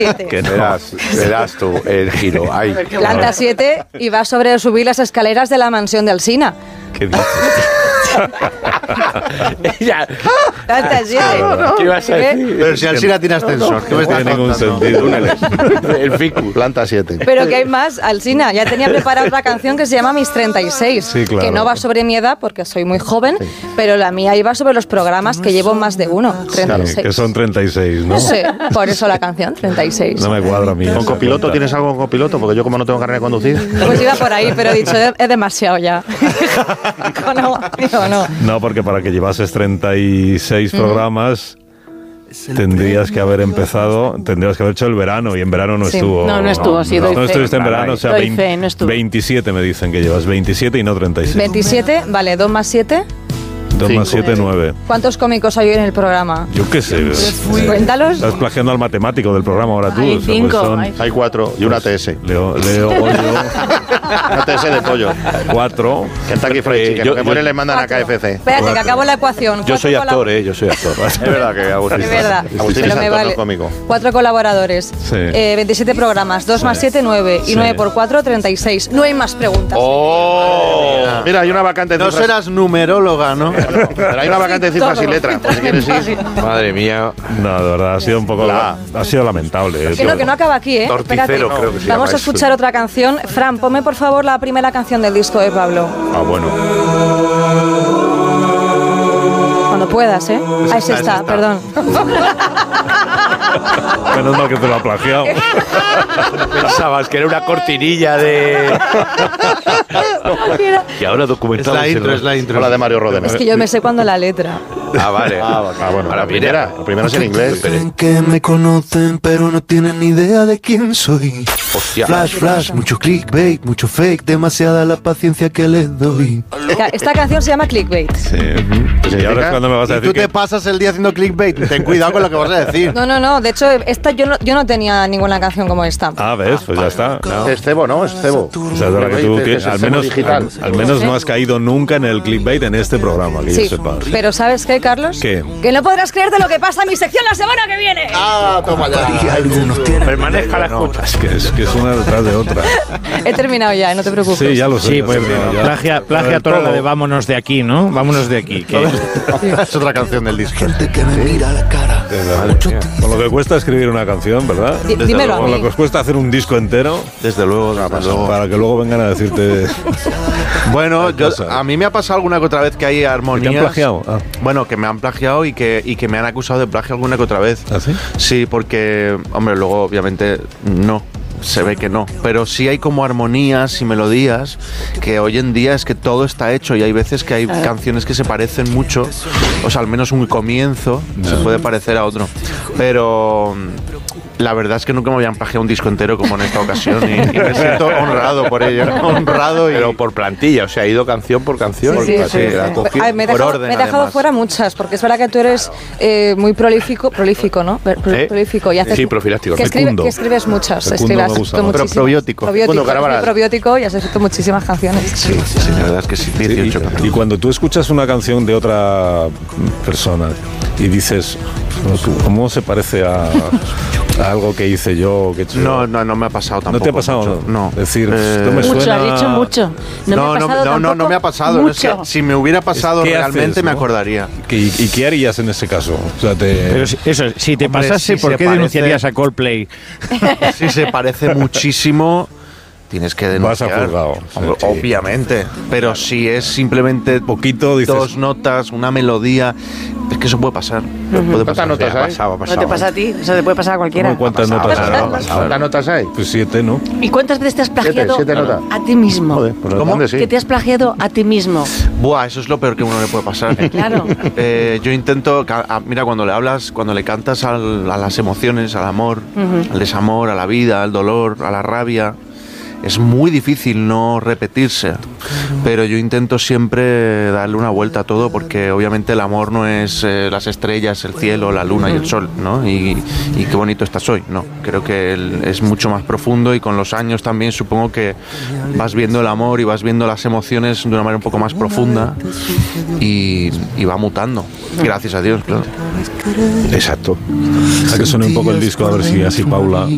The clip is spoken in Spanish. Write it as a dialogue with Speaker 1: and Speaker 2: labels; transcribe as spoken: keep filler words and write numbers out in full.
Speaker 1: Que no. verás, verás tú el giro. Ay,
Speaker 2: Planta siete y va sobre subir las escaleras de la mansión de Alsina.
Speaker 1: ¿Qué dices? Ella.
Speaker 2: Planta siete.
Speaker 1: No, no. ¿Qué ibas a decir?
Speaker 3: Pero si Alsina tiene ascensor, ¿qué me estás
Speaker 1: tiene ningún sentido. El ficus.
Speaker 3: Planta siete.
Speaker 2: Pero que hay más, Alsina. Ya tenía preparada otra canción que se llama Mis treinta y seis.
Speaker 1: Sí, claro.
Speaker 2: Que no va sobre mi edad porque soy muy joven, sí. Pero la mía iba sobre los programas que llevo más de uno. treinta y seis.
Speaker 1: Claro, que son treinta y seis, ¿no?
Speaker 2: Sí, por eso la canción, treinta y seis.
Speaker 1: No me cuadra a mí.
Speaker 3: ¿Con copiloto tienes algo con copiloto? Porque yo como no tengo carnet de conducir.
Speaker 2: Pues iba por ahí, pero he dicho, es demasiado ya. no, digo, no.
Speaker 1: No, porque para que llevases treinta y seis mm. programas tendrías que haber empezado, tendrías que haber hecho el verano, y en verano no sí. estuvo.
Speaker 4: No, no estuvo, sí,
Speaker 1: no,
Speaker 4: doy
Speaker 1: no
Speaker 4: fe.
Speaker 1: estuviste en verano, o sea,
Speaker 4: doy
Speaker 1: veinte,
Speaker 4: fe, no estuvo.
Speaker 1: veintisiete me dicen que llevas, veintisiete y no treinta y seis.
Speaker 2: veintisiete, vale, dos más siete.
Speaker 1: dos más siete, nueve.
Speaker 2: ¿Cuántos cómicos hay hoy en el programa?
Speaker 1: Yo qué sé.
Speaker 2: Cuéntalos.
Speaker 1: Estás plagiando al matemático del programa ahora tú.
Speaker 4: Hay
Speaker 1: Eso,
Speaker 4: cinco.
Speaker 1: pues son,
Speaker 4: Hay,
Speaker 3: hay cuatro y una T S.
Speaker 1: Leo, Leo, Goyo.
Speaker 3: Una T S de pollo.
Speaker 1: Cuatro.
Speaker 3: Kentucky Fried Chicken.
Speaker 1: Yo,
Speaker 3: que
Speaker 1: yo,
Speaker 3: le mandan cuatro. A K F C.
Speaker 2: Espérate, cuatro. Que acabo la ecuación.
Speaker 1: Yo soy actor, ¿eh? Yo soy actor.
Speaker 3: Es verdad que Agustín.
Speaker 2: Es verdad.
Speaker 3: Agustín es actor, no cómico.
Speaker 2: Cuatro colaboradores.
Speaker 1: Sí.
Speaker 2: Eh, veintisiete programas. dos sí. más siete, nueve. Y nueve sí. por cuatro, treinta y seis. No hay más preguntas.
Speaker 3: ¡Oh! Mira, hay una vacante
Speaker 5: de cifras. No serás numeróloga, ¿no?
Speaker 3: Pero hay una vacante de cifras y letras. Pues si quieres ir.
Speaker 1: Madre mía. No, de verdad, ha sido un poco. La, ha sido lamentable.
Speaker 2: Que no, que no acaba aquí, ¿eh?
Speaker 1: Torticero,
Speaker 2: no.
Speaker 1: creo que se
Speaker 2: Vamos
Speaker 1: llama
Speaker 2: a escuchar
Speaker 1: eso.
Speaker 2: Otra canción. Fran, ponme por favor la primera canción del disco de Pablo.
Speaker 1: Ah, bueno.
Speaker 2: Cuando puedas, ¿eh? Ah, es esta, perdón.
Speaker 1: Menos mal que te lo ha plagiado. Pensabas que era una cortinilla de... Y ahora documentado.
Speaker 3: Es la intro, es la intro. La de Mario Rodena.
Speaker 2: Es que yo me sé cuando la letra.
Speaker 1: Ah, vale.
Speaker 3: Ah, ah bueno. La primera. La primera es en inglés.
Speaker 6: Creen que me conocen, pero no tienen ni idea de quién soy.
Speaker 1: Hostia.
Speaker 6: Flash, flash, mucho clickbait, mucho fake, demasiada la paciencia que les doy.
Speaker 2: Esta canción se llama Clickbait.
Speaker 1: Sí. Uh-huh. Y ahora es cuando me vas a decir
Speaker 5: tú
Speaker 1: que...
Speaker 5: te pasas el día haciendo clickbait. Ten cuidado con lo que vas a decir.
Speaker 2: No, no, no. De hecho, esta yo no, yo no tenía ninguna canción como esta.
Speaker 1: Ah, ¿ves? Pues ya está. No.
Speaker 3: Es cebo, ¿no? Es cebo.
Speaker 1: O sea, es verdad que tú, que al, menos, al, al menos no has caído nunca en el clickbait en este programa, que
Speaker 2: sí,
Speaker 1: yo sepa.
Speaker 2: Pero ¿sabes qué, Carlos?
Speaker 1: ¿Qué?
Speaker 2: Que no podrás creerte lo que pasa en mi sección la semana que viene.
Speaker 3: Ah, toma ya.
Speaker 1: Permanezca la escucha. Es que es, que es una detrás de otra.
Speaker 2: He terminado ya, no te preocupes.
Speaker 1: Sí, ya lo sé.
Speaker 7: Sí, pues plagia, plagia toda la de vámonos de aquí, ¿no? Vámonos de aquí. Que
Speaker 3: es otra canción del disco.
Speaker 6: Gente que me mira la cara.
Speaker 1: Con lo que cuesta escribir una canción, ¿verdad?
Speaker 2: D- dímelo a mí.
Speaker 1: Con lo que os cuesta hacer un disco entero.
Speaker 3: Desde luego, desde luego.
Speaker 1: Para que luego vengan a decirte...
Speaker 5: Bueno, yo, a mí me ha pasado alguna que otra vez que hay armonías.
Speaker 1: ¿Te han plagiado? Ah.
Speaker 5: Bueno, que me han plagiado y que, y que me han acusado de plagio alguna que otra vez.
Speaker 1: ¿Ah, sí?
Speaker 5: Sí, porque, hombre, luego obviamente no. Se ve que no, pero sí hay como armonías y melodías que hoy en día es que todo está hecho y hay veces que hay ah. canciones que se parecen mucho, o sea, al menos un comienzo no. se puede parecer a otro, pero la verdad es que nunca me habían plagiado un disco entero como en esta ocasión y, y me siento honrado por ello, honrado y...
Speaker 1: Pero por plantilla, o sea, ha ido canción por canción.
Speaker 2: Sí, sí, sí, sí.
Speaker 1: La cogió,
Speaker 2: Ay, me he
Speaker 1: por
Speaker 2: dejado,
Speaker 1: orden,
Speaker 2: me he dejado
Speaker 1: además.
Speaker 2: fuera muchas, porque es verdad que tú eres eh, muy prolífico, prolífico, ¿no? Pro,
Speaker 1: ¿Eh?
Speaker 2: Prolífico y haces,
Speaker 1: sí, profiláctico.
Speaker 2: Que, escribe, que escribes muchas, escribes
Speaker 5: pero probiótico.
Speaker 2: Probiótico, probiótico y has escrito muchísimas canciones.
Speaker 5: Sí, sí, sí, la verdad es que sí. dieciocho
Speaker 1: y, y cuando tú escuchas una canción de otra persona y dices, ¿cómo se parece a, a algo que hice yo? Que
Speaker 5: no, no, no me ha pasado tampoco.
Speaker 1: ¿No te ha pasado?
Speaker 5: Mucho, no.
Speaker 1: Es decir,
Speaker 5: eh,
Speaker 1: esto me
Speaker 4: mucho,
Speaker 1: suena...
Speaker 4: has dicho mucho. No,
Speaker 5: no,
Speaker 4: me ha pasado
Speaker 5: no, no, no me ha pasado. Es que si me hubiera pasado realmente haces, me acordaría.
Speaker 1: ¿no? ¿Y, ¿Y qué harías en ese caso? O sea, te...
Speaker 7: Pero si, eso, si te Hombre, pasase, si ¿por qué parece... denunciarías a Coldplay?
Speaker 5: Si se parece muchísimo... Tienes que denunciar.
Speaker 1: Vas a juzgado.
Speaker 5: Sí. Obviamente. Pero si es simplemente
Speaker 1: poquito, dices...
Speaker 5: dos notas, una melodía, es que eso puede pasar. Uh-huh. Puede pasar.
Speaker 3: ¿Cuántas notas hay?
Speaker 5: Pasado, pasado.
Speaker 4: No te pasa a ti, eso te puede pasar a cualquiera.
Speaker 1: ¿Cuántas
Speaker 5: pasado,
Speaker 1: notas
Speaker 5: pasado,
Speaker 1: hay?
Speaker 5: pasado. ¿Cuántas
Speaker 3: notas hay?
Speaker 1: Pues siete, ¿no?
Speaker 4: ¿Y cuántas veces te has plagiado
Speaker 3: siete, siete notas.
Speaker 4: a ti mismo?
Speaker 3: Joder, pues
Speaker 5: ¿Cómo?
Speaker 3: Sí.
Speaker 4: Que te has plagiado a ti mismo.
Speaker 5: Buah, eso es lo peor que a uno le puede pasar.
Speaker 4: Claro.
Speaker 5: Eh, yo intento, mira, cuando le hablas, cuando le cantas al, a las emociones, al amor, uh-huh. al desamor, a la vida, al dolor, a la rabia, es muy difícil no repetirse, pero yo intento siempre darle una vuelta a todo porque obviamente el amor no es eh, las estrellas, el cielo, la luna y el sol, ¿no? Y, y qué bonito estás hoy, ¿no? Creo que el, es mucho más profundo y con los años también supongo que vas viendo el amor y vas viendo las emociones de una manera un poco más profunda y, y va mutando, gracias a Dios, claro.
Speaker 1: Exacto. A que suene un poco el disco a ver si así Paula